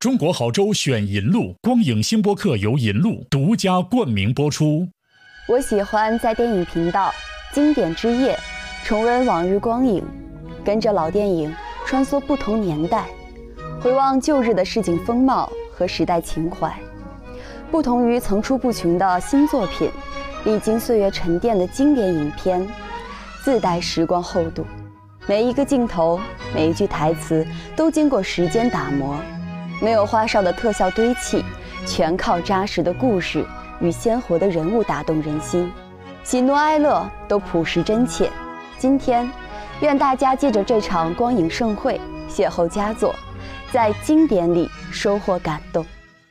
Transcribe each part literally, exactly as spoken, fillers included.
中国好州选银路，光影星播客由银路独家冠名播出。 我喜欢在电影频道经典之夜重温往日光影，跟着老电影穿梭不同年代，回望旧日的市井风貌和时代情怀。不同于层出不穷的新作品，历经岁月沉淀的经典影片，自带时光厚度。每一个镜头，每一句台词都经过时间打磨，没有花哨的特效堆砌，全靠扎实的故事与鲜活的人物打动人心，喜怒哀乐都朴实真切。今天，愿大家借着这场光影盛会，邂逅佳作，在经典里收获感动。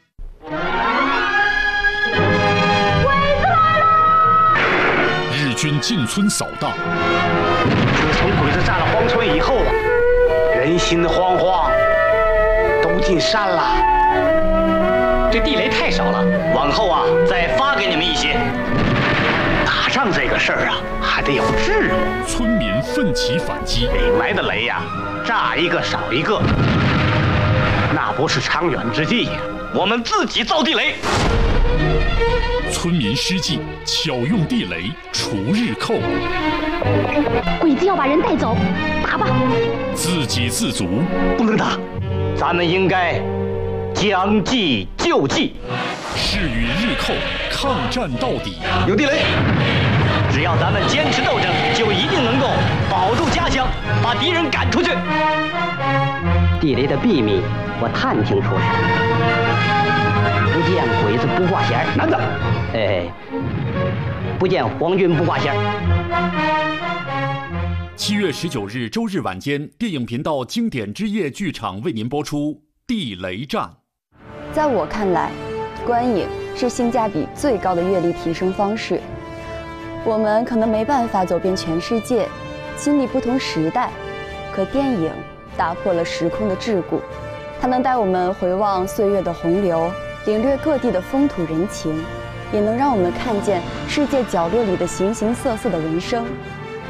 日军进村扫荡。 自从鬼子占了荒村以后啊，人心惶惶，都进山了。这地雷太少了，往后啊再发给你们一些。打仗这个事儿啊，还得有智谋。 村民奋起反击， 领来的雷呀、啊，炸一个少一个，那不是长远之计呀。我们自己造地雷。 村民施计，巧用地雷除日寇。 鬼子要把人带走，打吧！ 自给自足， 不能打，咱们应该将计就计， 是与日寇抗战到底。 有地雷，只要咱们坚持斗争，就一定能够保住家乡，把敌人赶出去。地雷的秘密我探听出来了，不见鬼子不挂弦，男的，哎，不见皇军不挂弦。 七月十九日周日晚间，电影频道经典之夜剧场为您播出《地雷战》。 在我看来，观影是性价比最高的阅历提升方式。我们可能没办法走遍全世界，经历不同时代，可电影打破了时空的桎梏，它能带我们回望岁月的洪流，领略各地的风土人情，也能让我们看见世界角落里的形形色色的人生。